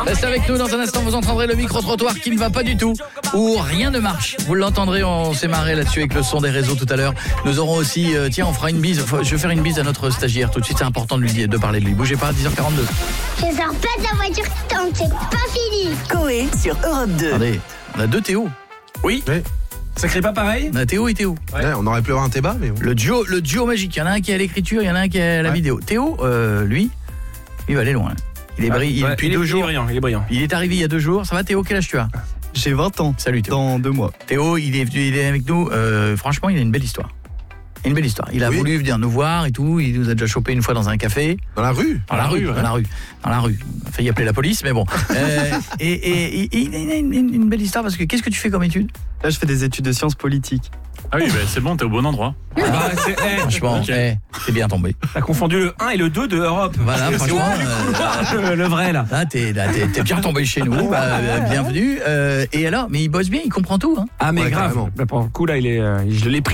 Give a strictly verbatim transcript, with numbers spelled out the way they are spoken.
Restez avec nous, dans un instant vous entendrez le micro-trottoir qui ne va pas du tout, où rien ne marche. Vous l'entendrez, on s'est marré là-dessus avec le son des réseaux tout à l'heure. Nous aurons aussi, euh, tiens on fera une bise, je vais faire une bise à notre stagiaire tout de suite, c'est important de lui dire, de parler de lui. Bougez pas, à dix heures quarante-deux. Je sors pas de la voiture tant que c'est pas fini. Coé sur Europe deux. Attendez, on a deux Théo. Oui. Ouais. Ça crée pas pareil? On a Théo et Théo. Ouais, on aurait pu avoir un débat, mais bon. Le duo, le duo magique, il y en a un qui est à l'écriture, il y en a un qui est à la Ouais. vidéo. Théo, euh, lui, il va aller loin. Il est brillant, Ouais, depuis il est, deux il est jours. brillant, il est brillant. Il est arrivé il y a deux jours. Ça va Théo, quel âge tu as? J'ai vingt ans. Salut Théo. Dans deux mois. Théo, il est venu, il est avec nous. Euh, franchement, il a une belle histoire. Une belle histoire. Il a Oui. voulu venir nous voir et tout. Il nous a déjà chopé une fois dans un café. Dans la rue. Dans la rue, ouais. dans la rue, dans la rue. On a failli appeler la police, mais bon. Euh, et, et, et, et il a une, une- une belle histoire parce que qu'est-ce que tu fais comme étude? Là, je fais des études de sciences politiques. Ah oui, bah, c'est bon, t'es au bon endroit. Bah, c'est- eh, Franchement, Ok. eh, c'est bien tombé. T'as confondu le un et le deux de Europe. Voilà, C'est franchement. horrible. euh, le, le vrai là. Là, t'es, là, t'es, t'es bien tombé chez nous. Bah, euh, bienvenue. Euh, et alors, mais il bosse bien, il comprend tout. Hein. Ah mais Ouais, grave. carrément. Bah, pour le coup là, il est, euh, je l'ai pris.